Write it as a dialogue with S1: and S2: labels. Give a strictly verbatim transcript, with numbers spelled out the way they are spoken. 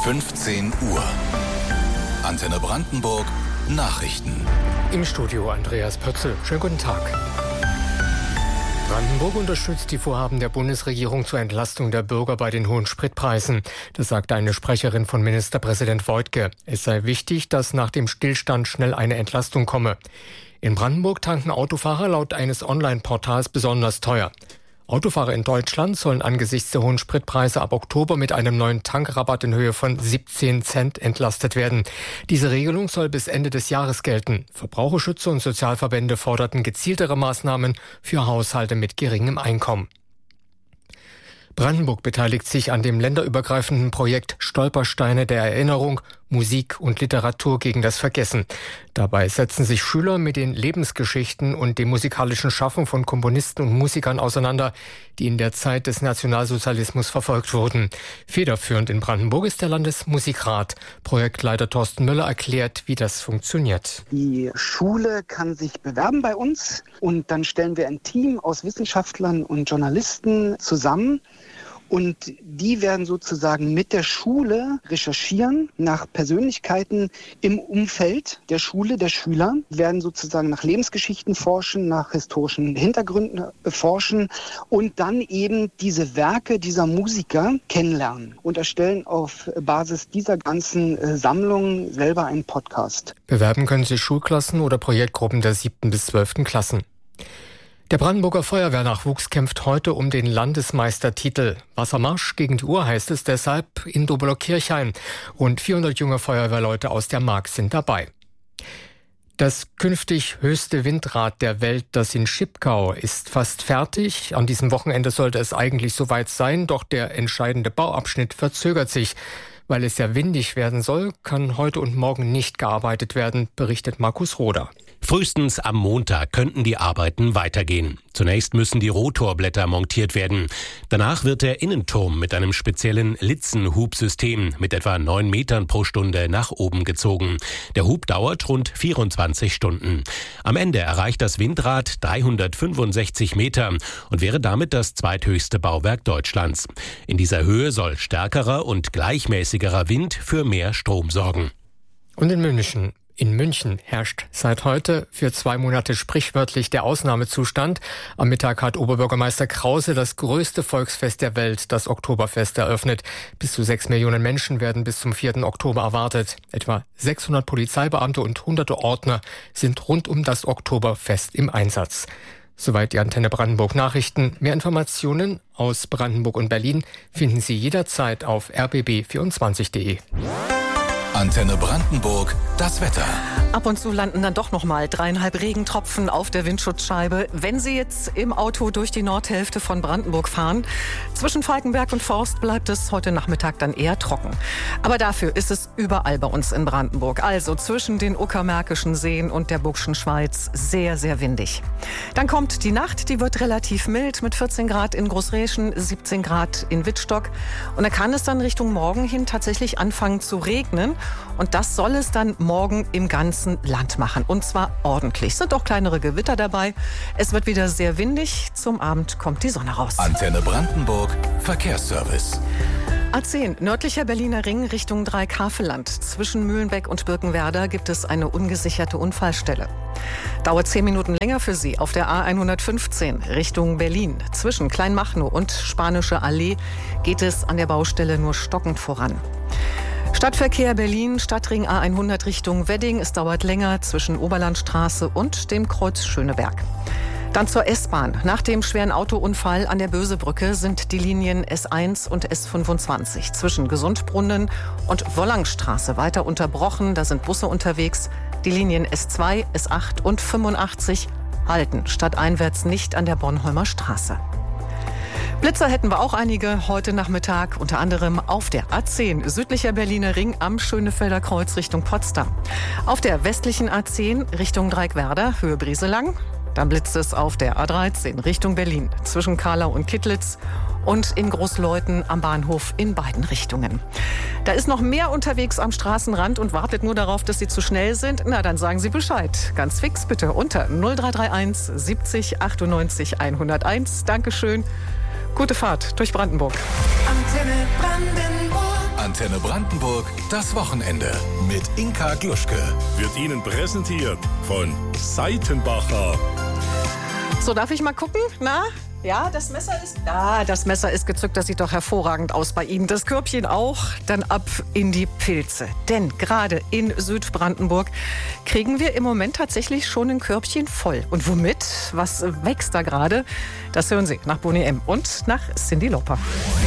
S1: fünfzehn Uhr. Antenne Brandenburg Nachrichten.
S2: Im Studio Andreas Pötzl. Schönen guten Tag. Brandenburg unterstützt die Vorhaben der Bundesregierung zur Entlastung der Bürger bei den hohen Spritpreisen. Das sagte eine Sprecherin von Ministerpräsident Woidke. Es sei wichtig, dass nach dem Stillstand schnell eine Entlastung komme. In Brandenburg tanken Autofahrer laut eines Online-Portals besonders teuer. Autofahrer in Deutschland sollen angesichts der hohen Spritpreise ab Oktober mit einem neuen Tankrabatt in Höhe von siebzehn Cent entlastet werden. Diese Regelung soll bis Ende des Jahres gelten. Verbraucherschützer und Sozialverbände forderten gezieltere Maßnahmen für Haushalte mit geringem Einkommen. Brandenburg beteiligt sich an dem länderübergreifenden Projekt Stolpersteine der Erinnerung, Musik und Literatur gegen das Vergessen. Dabei setzen sich Schüler mit den Lebensgeschichten und dem musikalischen Schaffen von Komponisten und Musikern auseinander, die in der Zeit des Nationalsozialismus verfolgt wurden. Federführend in Brandenburg ist der Landesmusikrat. Projektleiter Thorsten Müller erklärt, wie das funktioniert.
S3: Die Schule kann sich bewerben bei uns und dann stellen wir ein Team aus Wissenschaftlern und Journalisten zusammen. Und die werden sozusagen mit der Schule recherchieren nach Persönlichkeiten im Umfeld der Schule, der Schüler, werden sozusagen nach Lebensgeschichten forschen, nach historischen Hintergründen forschen und dann eben diese Werke dieser Musiker kennenlernen und erstellen auf Basis dieser ganzen Sammlung selber einen Podcast.
S2: Bewerben können sich Schulklassen oder Projektgruppen der siebten bis zwölften Klassen. Der Brandenburger Feuerwehrnachwuchs kämpft heute um den Landesmeistertitel. Wassermarsch gegen die Uhr heißt es deshalb in Dobelow-Kirchhain. Rund vierhundert junge Feuerwehrleute aus der Mark sind dabei. Das künftig höchste Windrad der Welt, das in Schipkau, ist fast fertig. An diesem Wochenende sollte es eigentlich soweit sein, doch der entscheidende Bauabschnitt verzögert sich. Weil es ja windig werden soll, kann heute und morgen nicht gearbeitet werden, berichtet Markus Roder.
S4: Frühestens am Montag könnten die Arbeiten weitergehen. Zunächst müssen die Rotorblätter montiert werden. Danach wird der Innenturm mit einem speziellen Litzenhubsystem mit etwa neun Metern pro Stunde nach oben gezogen. Der Hub dauert rund vierundzwanzig Stunden. Am Ende erreicht das Windrad dreihundertfünfundsechzig Meter und wäre damit das zweithöchste Bauwerk Deutschlands. In dieser Höhe soll stärkerer und gleichmäßigerer Wind für mehr Strom sorgen.
S2: Und in München. In München herrscht seit heute für zwei Monate sprichwörtlich der Ausnahmezustand. Am Mittag hat Oberbürgermeister Krause das größte Volksfest der Welt, das Oktoberfest, eröffnet. Bis zu sechs Millionen Menschen werden bis zum vierten Oktober erwartet. Etwa sechshundert Polizeibeamte und hunderte Ordner sind rund um das Oktoberfest im Einsatz. Soweit die Antenne Brandenburg Nachrichten. Mehr Informationen aus Brandenburg und Berlin finden Sie jederzeit auf r b b vierundzwanzig punkt de.
S1: Antenne Brandenburg, das Wetter.
S5: Ab und zu landen dann doch noch mal dreieinhalb Regentropfen auf der Windschutzscheibe, wenn Sie jetzt im Auto durch die Nordhälfte von Brandenburg fahren. Zwischen Falkenberg und Forst bleibt es heute Nachmittag dann eher trocken. Aber dafür ist es überall bei uns in Brandenburg, also zwischen den Uckermärkischen Seen und der Burgschen Schweiz, sehr, sehr windig. Dann kommt die Nacht, die wird relativ mild mit vierzehn Grad in Großräschen, siebzehn Grad in Wittstock. Und da kann es dann Richtung Morgen hin tatsächlich anfangen zu regnen. Und das soll es dann morgen im ganzen Land machen. Und zwar ordentlich. Es sind auch kleinere Gewitter dabei. Es wird wieder sehr windig. Zum Abend kommt die Sonne raus.
S1: Antenne Brandenburg, Verkehrsservice.
S5: A zehn, nördlicher Berliner Ring Richtung Dreieck-Havelland. Zwischen Mühlenbeck und Birkenwerder gibt es eine ungesicherte Unfallstelle. Dauert zehn Minuten länger für Sie auf der A hundertfünfzehn Richtung Berlin. Zwischen Kleinmachnow und Spanische Allee geht es an der Baustelle nur stockend voran. Stadtverkehr Berlin, Stadtring A hundert Richtung Wedding. Es dauert länger zwischen Oberlandstraße und dem Kreuz Schöneberg. Dann zur S-Bahn. Nach dem schweren Autounfall an der Bösebrücke sind die Linien S eins und S fünfundzwanzig zwischen Gesundbrunnen und Wollangstraße weiter unterbrochen. Da sind Busse unterwegs. Die Linien S zwei, S acht und fünfundachtzig halten stadteinwärts nicht an der Bornholmer Straße. Blitzer hätten wir auch einige heute Nachmittag, unter anderem auf der A zehn, südlicher Berliner Ring am Schönefelder Kreuz Richtung Potsdam. Auf der westlichen A zehn Richtung Dreieckwerder, Höhe Brieselang. Dann blitzt es auf der A dreizehn Richtung Berlin, zwischen Karlau und Kittlitz und in Großleuthen am Bahnhof in beiden Richtungen. Da ist noch mehr unterwegs am Straßenrand und wartet nur darauf, dass Sie zu schnell sind. Na, dann sagen Sie Bescheid. Ganz fix bitte unter null drei drei eins siebzig achtundneunzig hunderteins. Dankeschön. Gute Fahrt durch Brandenburg.
S1: Antenne Brandenburg. Antenne Brandenburg, das Wochenende mit Inka Gluschke.
S6: Wird Ihnen präsentiert von Seitenbacher.
S5: So, darf ich mal gucken? Na? Ja, das Messer ist... Ah, das Messer ist gezückt. Das sieht doch hervorragend aus bei Ihnen. Das Körbchen auch. Dann ab in die Pilze. Denn gerade in Südbrandenburg kriegen wir im Moment tatsächlich schon ein Körbchen voll. Und womit? Was wächst da gerade? Das hören Sie nach Boni M. und nach Cyndi Lauper.